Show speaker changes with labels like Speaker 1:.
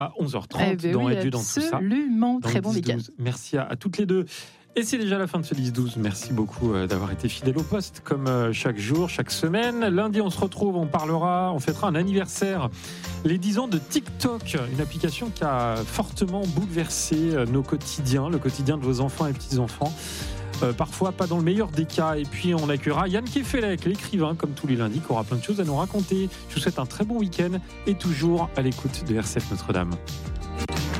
Speaker 1: à 11h30 dans Edu dans tout ça.
Speaker 2: Absolument, très bon
Speaker 1: 10-12.
Speaker 2: week-end.
Speaker 1: Merci à toutes les deux. Et c'est déjà la fin de ce 10-12. Merci beaucoup d'avoir été fidèle au poste, comme chaque jour, chaque semaine. Lundi, on se retrouve, on fêtera un anniversaire. Les 10 ans de TikTok, une application qui a fortement bouleversé nos quotidiens, le quotidien de vos enfants et petits-enfants. Parfois pas dans le meilleur des cas. Et puis on accueillera Yann Kefelec, l'écrivain, comme tous les lundis, qui aura plein de choses à nous raconter. Je vous souhaite un très bon week-end et toujours à l'écoute de RCF Notre-Dame.